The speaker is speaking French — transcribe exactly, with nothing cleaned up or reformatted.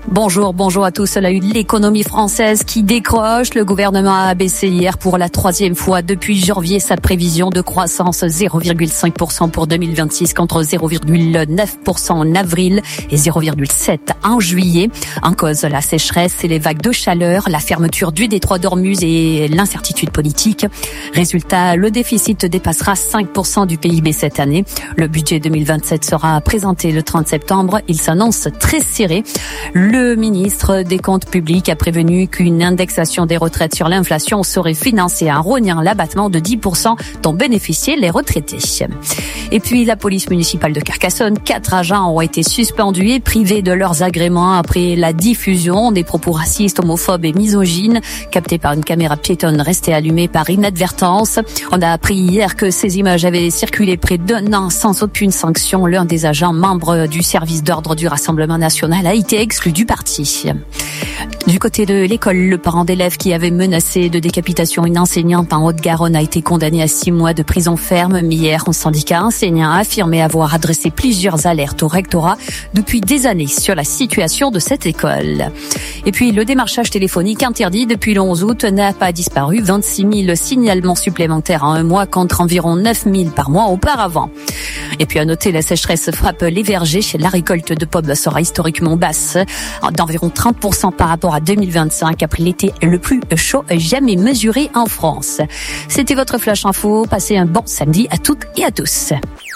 Bonjour, bonjour à tous. La une, l'économie française qui décroche. Le gouvernement a abaissé hier pour la troisième fois depuis janvier sa prévision de croissance zéro virgule cinq pour cent pour deux mille vingt-six contre zéro virgule neuf pour cent en avril et zéro virgule sept pour cent en juillet. En cause, la sécheresse et les vagues de chaleur, la fermeture du détroit d'Ormuz et l'incertitude politique. Résultat, le déficit dépassera cinq pour cent du P I B cette année. Le budget deux mille vingt-sept sera présenté le trente septembre. Il s'annonce très serré. Le Le ministre des Comptes publics a prévenu qu'une indexation des retraites sur l'inflation serait financée en rognant l'abattement de dix pour cent dont bénéficiaient les retraités. Et puis la police municipale de Carcassonne, quatre agents ont été suspendus et privés de leurs agréments après la diffusion des propos racistes, homophobes et misogynes captés par une caméra piétonne restée allumée par inadvertance. On a appris hier que ces images avaient circulé près d'un an sans aucune sanction. L'un des agents membres du service d'ordre du Rassemblement national a été exclu du parti. Du côté de l'école, le parent d'élève qui avait menacé de décapitation une enseignante en Haute-Garonne a été condamné à six mois de prison ferme. Mais hier, un syndicat enseignant a affirmé avoir adressé plusieurs alertes au rectorat depuis des années sur la situation de cette école. Et puis, le démarchage téléphonique interdit depuis le onze août n'a pas disparu. vingt-six mille signalements supplémentaires en un mois contre environ neuf mille par mois auparavant. Et puis, à noter, la sécheresse frappe les vergers. La récolte de pommes sera historiquement basse, d'environ trente pour cent par rapport à deux mille vingt-cinq, après l'été le plus chaud jamais mesuré en France. C'était votre Flash Info. Passez un bon samedi à toutes et à tous.